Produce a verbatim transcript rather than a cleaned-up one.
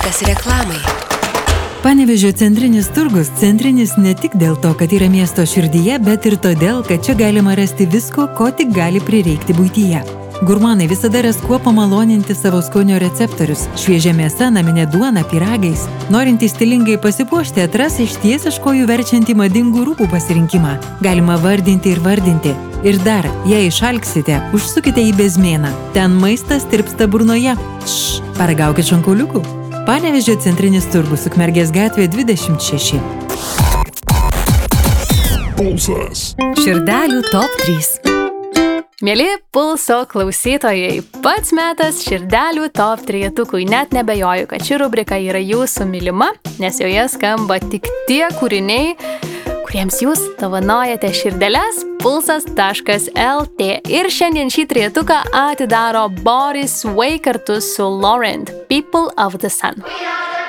Laikas reklamai. Panevėžio centrinis turgus centrinis ne tik dėl to, kad yra miesto širdyje, bet ir todėl, kad čia galima rasti visko, ko tik gali prireikti buityje. Gurmanai visada ras kuo pamaloninti savo skonio receptorius. Šviežia mėsa, naminė duona, pyragais. Norintys stilingai pasipuošti atras išties iš kojų verčiantį madingų rūbų pasirinkimą. Galima vardinti ir vardinti. Ir dar, jei išalksite, užsukite į Bezmėną. Ten maistas tirpsta burnoje. Šš, paragaukit šonkauliukų. Panevėžio centrinis turgus, Ukmergės gatvė dvidešimt šeši. Pulsas. Širdelių top trys. Mėly Pulso klausytojai, pats metas širdelių top trejetukui. Net nebejoju, kad ši rubrika yra jūsų mylima, nes joje skamba tik tie kūriniai, kuriems jūs dovanojate širdeles pulsas taškas el tė. Ir šiandien šį trejetuką atidaro Boris Way kartu su Laurent, People of the Sun.